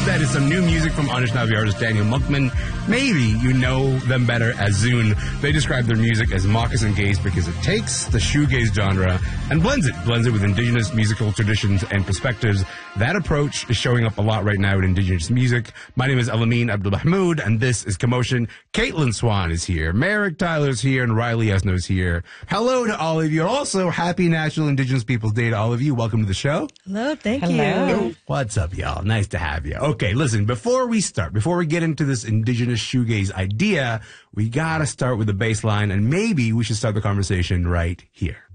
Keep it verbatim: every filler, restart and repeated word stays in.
instead is some new music from Anishinaabe artist Daniel Monkman. Maybe you know them better as Zune. They describe their music as moccasin gaze because it takes the shoegaze genre and blends it, blends it with indigenous musical traditions and perspectives. That approach is showing up a lot right now in indigenous music. My name is Alameen Abdul Mahmoud, and this is Commotion. Caitlin Swan is here. Merrick Tyler's here, and Riley Esno's here. Hello to all of you. Also, happy National Indigenous Peoples Day to all of you. Welcome to the show. Hello, thank Hello. you. What's up, y'all? Nice to have you. Okay, listen, before we start, before we get into this indigenous shoegaze idea, we gotta start with the bass line, and maybe we should start the conversation right here.